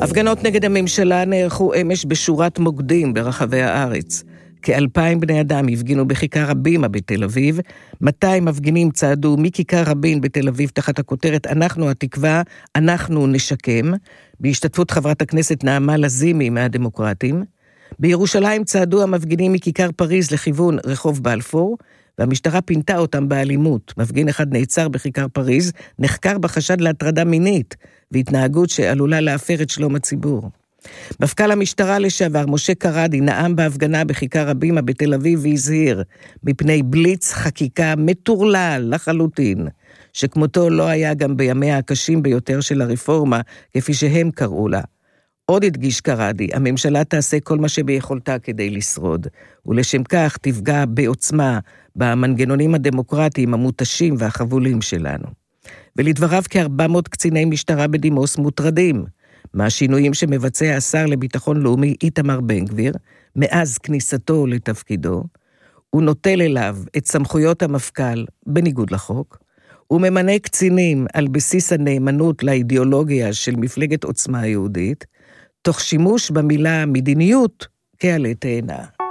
הפגנות נגד הממשלה נערכו אמש בשורת מוקדים ברחבי הארץ. כ2,000 בני אדם הפגינו בכיכר הבימה בתל אביב, 200 מפגינים צעדו מכיכר רבין בתל אביב תחת הכותרת אנחנו התקווה, אנחנו נשקם, בהשתתפות חברת הכנסת נעמה לזימי מהדמוקרטים. בירושלים צעדו המפגינים מכיכר פריז לכיוון רחוב בלפור, והמשטרה פינתה אותם באלימות. מפגין אחד נעצר בכיכר פריז, נחקר בחשד להטרדה מינית, והתנהגות שעלולה להפר את שלום הציבור. מפכ"ל המשטרה לשעבר, משה קרדי, נאם בהפגנה בכיכר הבימה בתל אביב והזהיר מפני בליץ חקיקה מטורלל לחלוטין, שכמותו לא היה גם בימיה הקשים ביותר של הרפורמה, כפי שהם קראו לה. עוד הדגיש קרדי, הממשלה תעשה כל מה שביכולתה כדי לשרוד, ולשם כך תפגע בעוצמה במנגנונים הדמוקרטיים המוטשים והחבולים שלנו. ולדבריו כ400 קציני משטרה בדימוס מוטרדים, מהשינויים שמבצע השר לביטחון לאומי איתמר בן גביר, מאז כניסתו לתפקידו, הוא נוטל אליו את סמכויות המפכ"ל בניגוד לחוק, הוא ממנה קצינים על בסיס הנאמנות לאידיאולוגיה של מפלגת עוצמה יהודית, תוך שימוש במילה מדיניות כעלה תאנה.